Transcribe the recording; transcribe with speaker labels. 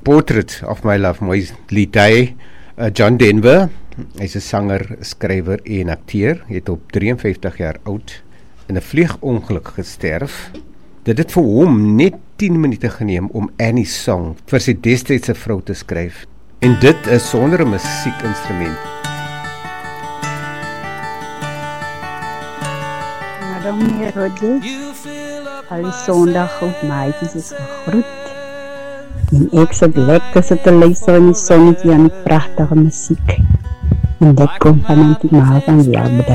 Speaker 1: Portrait of My Love, mooi lied hy. John Denver, hy's 'n sanger, skrywer en akteur. Hy het op 53 jaar oud in 'n vliegongeluk gesterf. Dit het vir hom net 10 minute geneem om Annie's Song vir sy destydse vrou te skryf. En dit is sonder 'n musiekinstrument.
Speaker 2: Meneer Rodgers, al die Sondag op maatjies is gegroet. En ek sit lekker so te luister in die sonnetjie aan die pragtige musiek. En dit kom van die maal van jou.